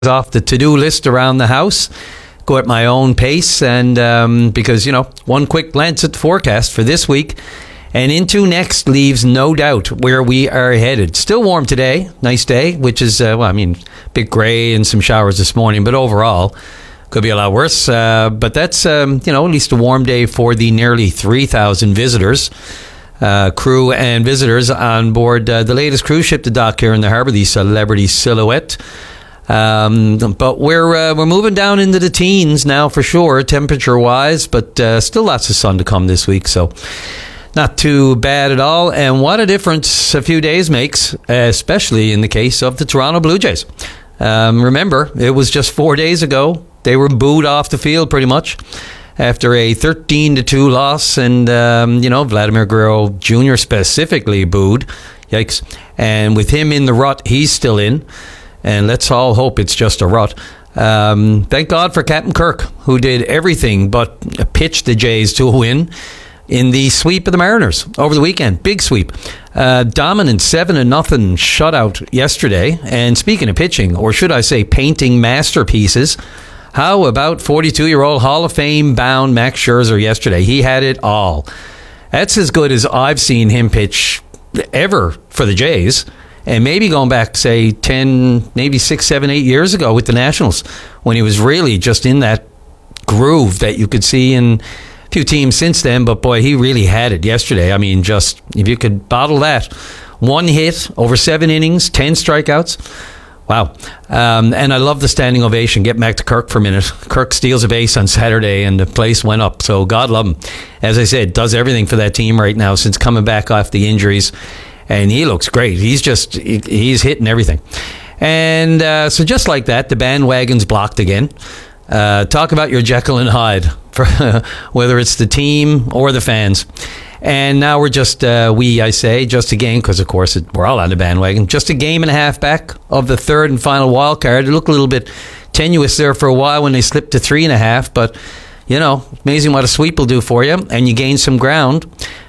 off the to-do list around the house, go at my own pace, and because, one quick glance at the forecast for this week and into next leaves no doubt where we are headed. Still warm today, nice day, which is, a bit grey and some showers this morning, but overall could be a lot worse. But that's, at least a warm day for the nearly 3,000 visitors, crew and visitors on board the latest cruise ship to dock here in the harbour, the Celebrity Silhouette. But we're moving down into the teens now for sure, temperature wise, but still lots of sun to come this week, so not too bad at all. And what a difference a few days makes, especially in the case of the Toronto Blue Jays. Remember, it was just 4 days ago they were booed off the field pretty much after a 13-2 loss, and Vladimir Guerrero Jr. specifically booed. Yikes. And with him in the rut, he's still in. And let's all hope it's just a rut. Thank God for Captain Kirk, who did everything but pitch the Jays to a win in the sweep of the Mariners over the weekend. Big sweep. Dominant 7-0 shutout yesterday. And speaking of pitching, or should I say painting masterpieces, how about 42-year-old Hall of Fame bound Max Scherzer yesterday? He had it all. That's as good as I've seen him pitch ever for the Jays. And maybe going back, say, 10, maybe 6, 7, 8 years ago with the Nationals, when he was really just in that groove that you could see in a few teams since then. But boy, he really had it yesterday. I mean, just if you could bottle that. 1 hit over 7 innings, 10 strikeouts. Wow. And I love the standing ovation. Get back to Kirk for a minute. Kirk steals a base on Saturday and the place went up. So God love him. As I said, does everything for that team right now since coming back off the injuries. And he looks great. He's hitting everything. And so just like that, the bandwagon's blocked again. Talk about your Jekyll and Hyde, for whether it's the team or the fans. And now we're just, just a game, because of course we're all on the bandwagon, just a game and a half back of the third and final wild card. It looked a little bit tenuous there for a while when they slipped to 3.5, but, amazing what a sweep will do for you. And you gain some ground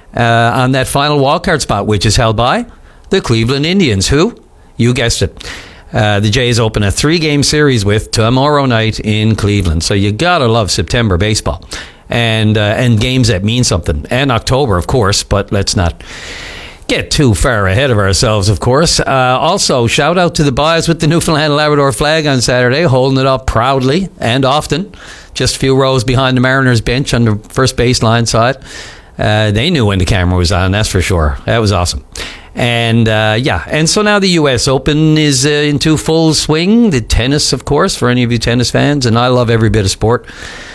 on that final wildcard spot, which is held by the Cleveland Indians, who, you guessed it, the Jays open a 3-game series with tomorrow night in Cleveland. So you gotta love September baseball and games that mean something, and October, of course. But let's not get too far ahead of ourselves, of course. Also, shout out to the boys with the Newfoundland and Labrador flag on Saturday, holding it up proudly and often, just a few rows behind the Mariners bench on the first baseline side. They knew when the camera was on, that's for sure. That was awesome. And and so now the U.S. Open is into full swing. The tennis, of course, for any of you tennis fans, and I love every bit of sport.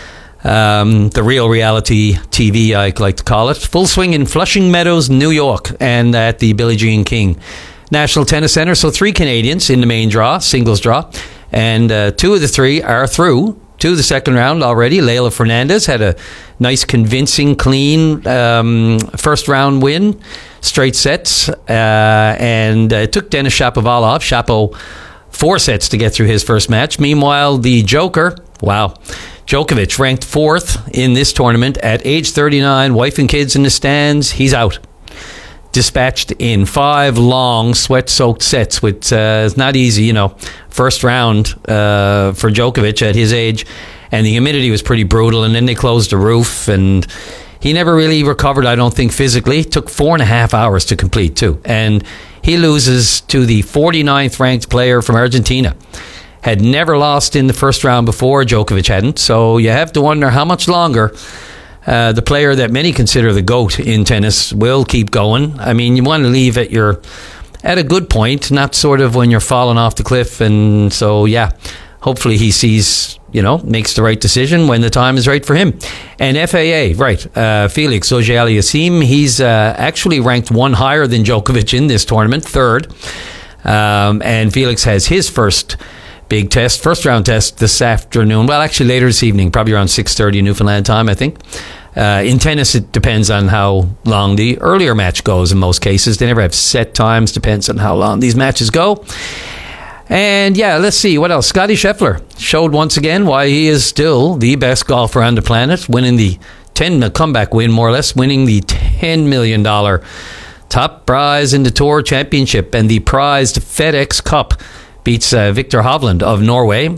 The real reality TV, I like to call it. Full swing in Flushing Meadows, New York, and at the Billie Jean King National Tennis Center. So 3 Canadians in the main draw, singles draw, and 2 of the 3 are through to the second round already. Leylah Fernandez had a nice, convincing, clean first round win, straight sets, and it took Denis Shapovalov, Shapo, 4 sets to get through his first match. Meanwhile, the Joker, Djokovic, ranked 4th in this tournament at age 39, wife and kids in the stands. He's out. Dispatched in 5 long, sweat-soaked sets, which is not easy, first round for Djokovic at his age. And the humidity was pretty brutal, and then they closed the roof, and he never really recovered, I don't think, physically. It took 4.5 hours to complete, too. And he loses to the 49th ranked player from Argentina. Had never lost in the first round before, Djokovic hadn't. So you have to wonder how much longer the player that many consider the GOAT in tennis will keep going. I mean, you want to leave at a good point, not sort of when you're falling off the cliff. And so, hopefully he sees, makes the right decision when the time is right for him. And FAA, Felix Auger-Aliassime, he's actually ranked 1 higher than Djokovic in this tournament, 3rd. And Felix has his first big test, first round test this afternoon. Well, actually later this evening, probably around 6:30 Newfoundland time, I think. In tennis, it depends on how long the earlier match goes in most cases. They never have set times, depends on how long these matches go. And let's see, what else? Scottie Scheffler showed once again why he is still the best golfer on the planet, winning the comeback win, more or less, winning the $10 million top prize in the Tour Championship and the prized FedEx Cup, beats Victor Hovland of Norway.